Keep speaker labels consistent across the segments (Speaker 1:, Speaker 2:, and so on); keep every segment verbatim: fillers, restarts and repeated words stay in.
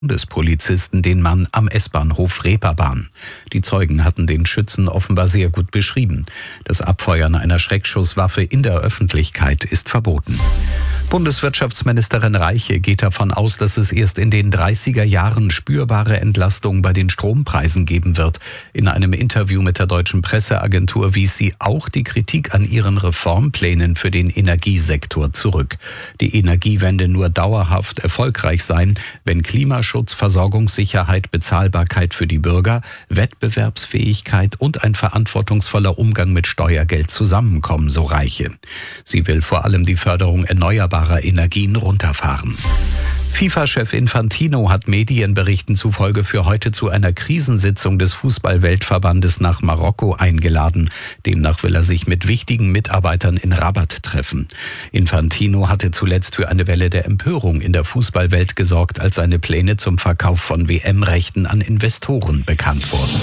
Speaker 1: des Polizisten den Mann am S-Bahnhof Reeperbahn. Die Zeugen hatten den Schützen offenbar sehr gut beschrieben. Das Abfeuern einer Schreckschusswaffe in der Öffentlichkeit ist verboten. Bundeswirtschaftsministerin Reiche geht davon aus, dass es erst in den dreißiger Jahren spürbare Entlastung bei den Strompreisen geben wird. In einem Interview mit der deutschen Presseagentur wies sie auch die Kritik an ihren Reformplänen für den Energiesektor zurück. Die Energiewende nur dauerhaft erfolgreich sein, wenn Klimaschutz, Versorgungssicherheit, Bezahlbarkeit für die Bürger, Wettbewerbsfähigkeit und ein verantwortungsvoller Umgang mit Steuergeld zusammenkommen, so Reiche. Sie will vor allem die Förderung erneuerbarer Energien runterfahren. FIFA-Chef Infantino hat Medienberichten zufolge für heute zu einer Krisensitzung des Fußball-Weltverbandes nach Marokko eingeladen. Demnach will er sich mit wichtigen Mitarbeitern in Rabat treffen. Infantino hatte zuletzt für eine Welle der Empörung in der Fußballwelt gesorgt, als seine Pläne zum Verkauf von W M-Rechten an Investoren bekannt wurden.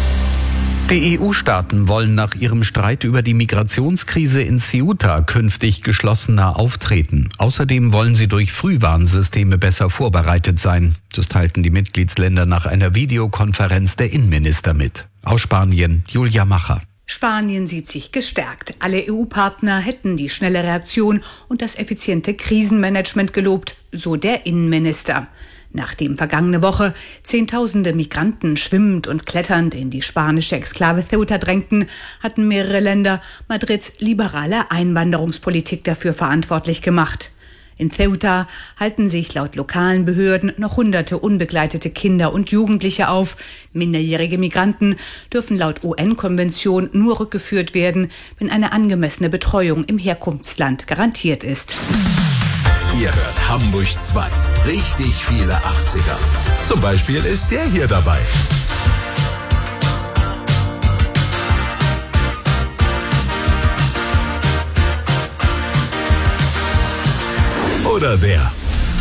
Speaker 1: Die E U-Staaten wollen nach ihrem Streit über die Migrationskrise in Ceuta künftig geschlossener auftreten. Außerdem wollen sie durch Frühwarnsysteme besser vorbereitet sein. Das teilten die Mitgliedsländer nach einer Videokonferenz der Innenminister mit. Aus Spanien, Julia Macher.
Speaker 2: Spanien sieht sich gestärkt. Alle E U-Partner hätten die schnelle Reaktion und das effiziente Krisenmanagement gelobt, so der Innenminister. Nachdem vergangene Woche Zehntausende Migranten schwimmend und kletternd in die spanische Exklave Ceuta drängten, hatten mehrere Länder Madrids liberale Einwanderungspolitik dafür verantwortlich gemacht. In Ceuta halten sich laut lokalen Behörden noch hunderte unbegleitete Kinder und Jugendliche auf. Minderjährige Migranten dürfen laut U N-Konvention nur rückgeführt werden, wenn eine angemessene Betreuung im Herkunftsland garantiert ist.
Speaker 3: Ihr hört Hamburg zwei. Richtig viele achtziger. Zum Beispiel ist der hier dabei. Oder der.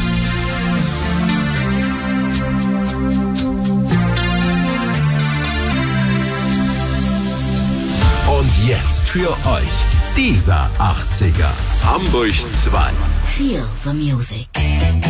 Speaker 3: Und jetzt für euch dieser achtziger. Hamburg zwei.
Speaker 4: Feel the music.